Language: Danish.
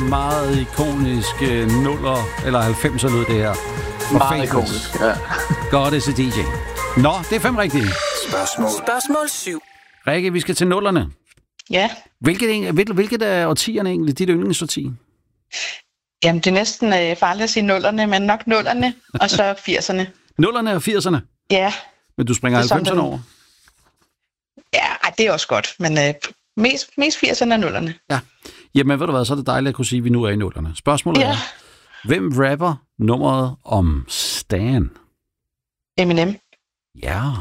meget ikonisk nuller eller 90'er lød det her. Meget ikonisk, ja. God is a DJ. Nå, det er 5 rigtige. Spørgsmål 7. Rikke, vi skal til nullerne. Ja. Hvilket er årtierne egentlig? Dit yndlingsårti? Jamen, det er næsten farligt at sige nullerne, men nok nullerne, og så 80'erne. Nullerne og 80'erne? Ja. Men du springer 90'erne over? Ja, det er også godt, men mest 80'erne og nullerne. Ja. Jamen, ved du hvad, så er det dejligt at kunne sige, at vi nu er i nullerne. Spørgsmålet er, hvem rapper nummeret om Stan? Eminem. Ja.